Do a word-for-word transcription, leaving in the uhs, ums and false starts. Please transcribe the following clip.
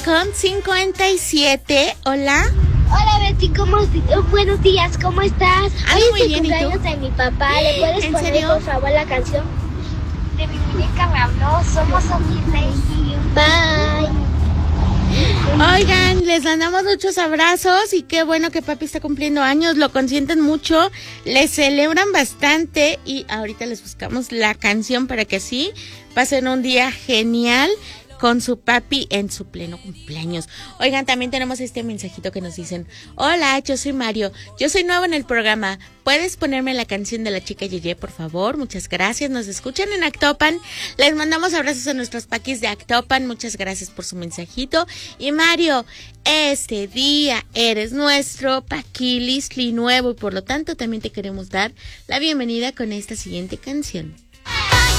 con cincuenta y siete. Hola. Hola Betty, ¿cómo oh, buenos días, ¿cómo estás? Ah, Hoy muy es el bien, ¿y tú? cumpleaños de mi papá. ¿Le puedes ¿En poner serio? por favor la canción? De mi muñeca me habló, somos Omnirey. Bye. Oigan, les mandamos muchos abrazos y qué bueno que papi está cumpliendo años, lo consienten mucho, le celebran bastante y ahorita les buscamos la canción para que sí pasen un día genial con su papi en su pleno cumpleaños. Oigan, también tenemos este mensajito que nos dicen: hola, yo soy Mario, yo soy nuevo en el programa, ¿puedes ponerme la canción de la chica Yeye, por favor? Muchas gracias, nos escuchan en Actopan, les mandamos abrazos a nuestros paquis de Actopan, muchas gracias por su mensajito. Y Mario, este día eres nuestro paquilisli nuevo y por lo tanto también te queremos dar la bienvenida con esta siguiente canción.